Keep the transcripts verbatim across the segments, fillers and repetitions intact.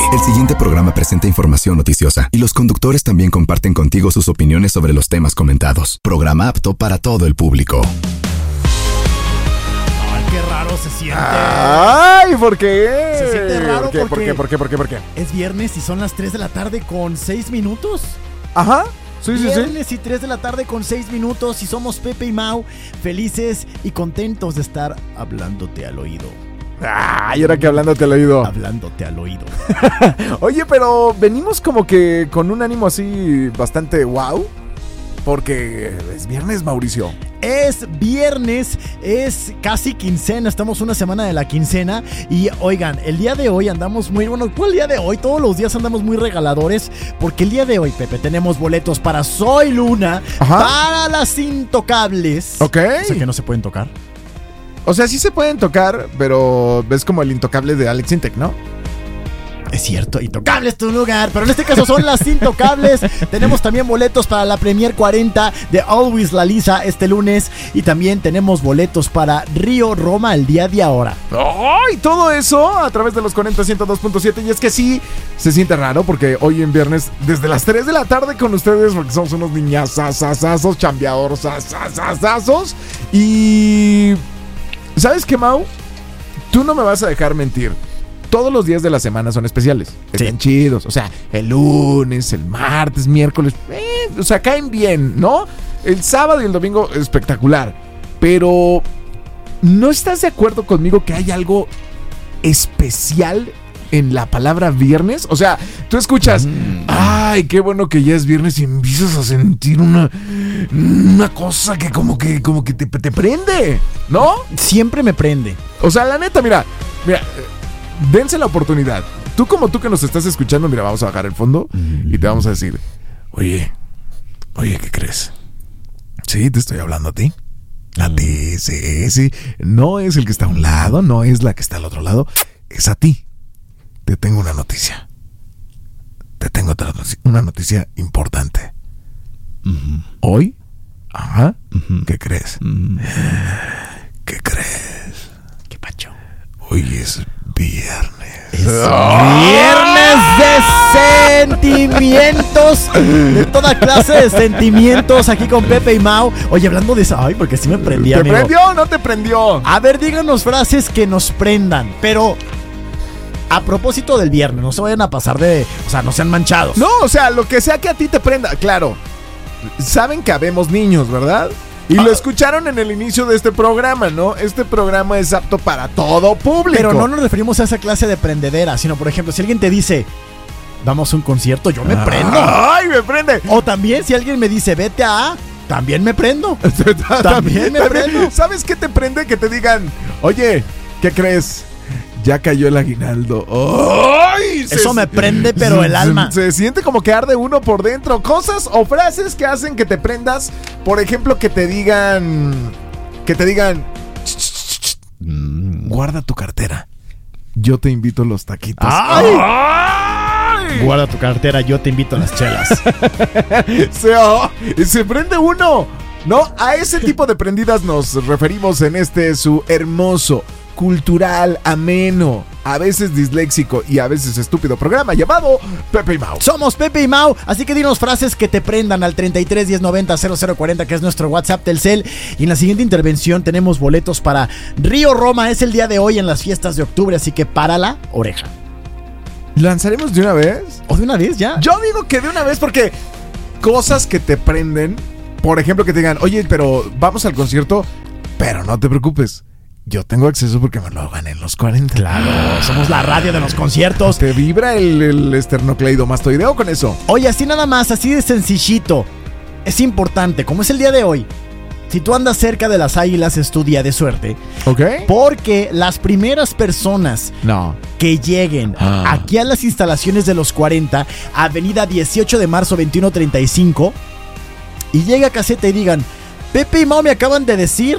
El siguiente programa presenta información noticiosa y los conductores también comparten contigo sus opiniones sobre los temas comentados. Programa apto para todo el público. Ay, qué raro se siente. Ay, ¿por qué? Se siente raro ¿Por qué? porque ¿Por qué? ¿Por qué? ¿Por qué? ¿Por qué? es viernes y son las tres de la tarde con seis minutos. Ajá. Sí, sí, sí. Viernes y tres de la tarde con seis minutos y somos Pepe y Mau, felices y contentos de estar hablándote al oído. Ay, ahora que hablándote al oído. Hablándote al oído. Oye, pero venimos como que con un ánimo así bastante wow. Porque es viernes, Mauricio. Es viernes, es casi quincena, estamos una semana de la quincena. Y oigan, el día de hoy andamos muy, bueno, ¿cuál día de hoy? Todos los días andamos muy regaladores. Porque el día de hoy, Pepe, tenemos boletos para Soy Luna. Ajá. Para las Intocables. Ok. O sea que no se pueden tocar. O sea, sí se pueden tocar, pero ves como el intocable de Alex Intec, ¿no? Es cierto, Intocable es tu lugar, pero en este caso son las Intocables. Tenemos también boletos para la Premier cuarenta de Always La Lisa este lunes. Y también tenemos boletos para Río Roma el día de ahora. ¡Ay! Todo eso a través de los cuarenta ciento dos punto siete. Y es que sí, se siente raro porque hoy en viernes, desde las tres de la tarde con ustedes, porque somos unos niñazazazazos, chambeadorzazazazazos. Y... ¿sabes qué, Mau? Tú no me vas a dejar mentir. Todos los días de la semana son especiales. Están sí. chidos. O sea, el lunes, el martes, miércoles. Eh, o sea, caen bien, ¿no? El sábado y el domingo, espectacular. Pero, ¿no estás de acuerdo conmigo que hay algo especial en la palabra viernes? O sea, tú escuchas, mm. ay, qué bueno que ya es viernes y empiezas a sentir una, una cosa que como que, como que te, te prende, ¿no? Siempre me prende. O sea, la neta, mira, mira, dense la oportunidad. Tú como tú que nos estás escuchando, mira, vamos a bajar el fondo mm. y te vamos a decir, oye, oye, ¿qué crees? Sí, te estoy hablando a ti. A mm. ti, sí, sí. No es el que está a un lado, no es la que está al otro lado, es a ti. Te tengo una noticia. Te tengo otra noticia, una noticia importante. Uh-huh. Hoy, ajá, uh-huh. ¿qué crees? Uh-huh. ¿Qué crees? ¿Qué pacho? Hoy es viernes. Es oh. viernes de sentimientos. De toda clase de sentimientos aquí con Pepe y Mau. Oye, hablando de eso, ay, porque sí me prendí, ¿Te amigo. prendió o no te prendió? A ver, díganos frases que nos prendan, pero... a propósito del viernes, no se vayan a pasar de... o sea, no sean manchados. No, o sea, lo que sea que a ti te prenda. Claro, saben que habemos niños, ¿verdad? Y ah. lo escucharon en el inicio de este programa, ¿no? Este programa es apto para todo público. Pero no nos referimos a esa clase de prendedera, sino, por ejemplo, si alguien te dice... vamos a un concierto, yo me ah. prendo. ¡Ay, me prende! O también si alguien me dice, vete a... también me prendo. También me prendo. ¿Sabes qué te prende? Que te digan, oye, ¿qué crees? Ya cayó el aguinaldo. ¡Ay! Eso se, me prende, pero se, el alma. Se, se siente como que arde uno por dentro. Cosas o frases que hacen que te prendas. Por ejemplo, que te digan... Que te digan... Ch, ch, ch, mm. Guarda tu cartera. Yo te invito a los taquitos. ¡Ay! ¡Ay! Guarda tu cartera, yo te invito a las chelas. se, oh, se prende uno. No, a ese tipo de prendidas nos referimos en este su hermoso, cultural, ameno, a veces disléxico y a veces estúpido programa llamado Pepe y Mau. Somos Pepe y Mau, así que dinos frases que te prendan al treinta y tres diez noventa cero cero cuarenta, que es nuestro WhatsApp Telcel. Y en la siguiente intervención tenemos boletos para Río Roma, es el día de hoy en las fiestas de octubre, así que para la oreja. ¿Lanzaremos de una vez? ¿O de una vez ya? Yo digo que de una vez porque cosas que te prenden, por ejemplo que te digan, oye, pero vamos al concierto, pero no te preocupes. Yo tengo acceso porque me lo gané en los cuarenta. Claro, somos la radio de los conciertos. ¿Te vibra el, el esternocleidomastoideo con eso? Oye, así nada más, así de sencillito. Es importante, como es el día de hoy, si tú andas cerca de las Águilas es tu día de suerte. Ok. Porque las primeras personas no. que lleguen ah. aquí a las instalaciones de los cuarenta, avenida dieciocho de marzo veintiuno treinta y cinco, y llega a caseta y digan, Pepe y Mau me acaban de decir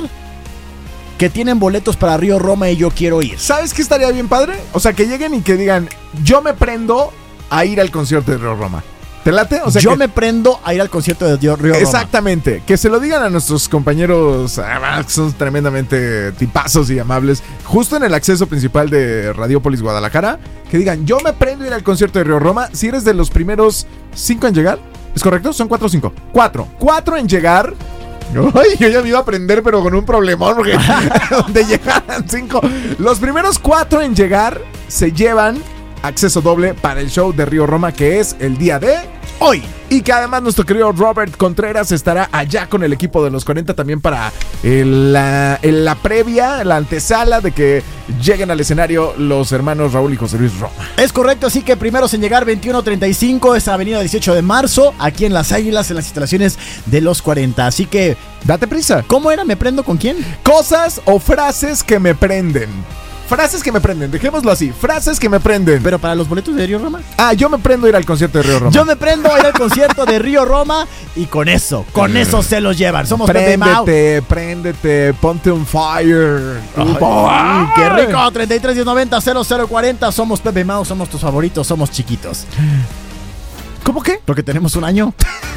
que tienen boletos para Río Roma y yo quiero ir. ¿Sabes qué estaría bien padre? O sea, que lleguen y que digan, yo me prendo a ir al concierto de Río Roma. ¿Te late? O sea, yo que... me prendo a ir al concierto de Río Roma. Exactamente. Que se lo digan a nuestros compañeros, ah, que son tremendamente tipazos y amables, justo en el acceso principal de Radiopolis Guadalajara, que digan, yo me prendo prendo ir al concierto de Río Roma. Si eres de los primeros cinco en llegar, ¿es correcto? Son cuatro o cinco. Cuatro. Cuatro en llegar. Ay, yo ya me iba a aprender, pero con un problemón, porque donde llegaran cinco. Los primeros cuatro en llegar se llevan acceso doble para el show de Río Roma, que es el día de hoy. Y que además nuestro querido Robert Contreras estará allá con el equipo de los cuarenta también para el, la, el, la previa, la antesala de que lleguen al escenario los hermanos Raúl y José Luis Roma. Es correcto, así que primeros en llegar, veintiuno treinta y cinco, es avenida dieciocho de marzo, aquí en Las Águilas, en las instalaciones de los cuarenta. Así que date prisa. ¿Cómo era? ¿Me prendo con quién? Cosas o frases que me prenden. Frases que me prenden, dejémoslo así. Frases que me prenden. Pero para los boletos de Río Roma. Ah, yo me prendo a ir al concierto de Río Roma. Yo me prendo a ir al concierto de Río Roma. Y con eso, con eso se los llevan. Somos Pepe Mau. Préndete, préndete, ponte un fire. Ay, ay, ¡qué rico! treinta y tres diez noventa cero cero cuarenta. Somos Pepe Mau, somos tus favoritos, somos chiquitos. ¿Cómo qué? Porque tenemos un año.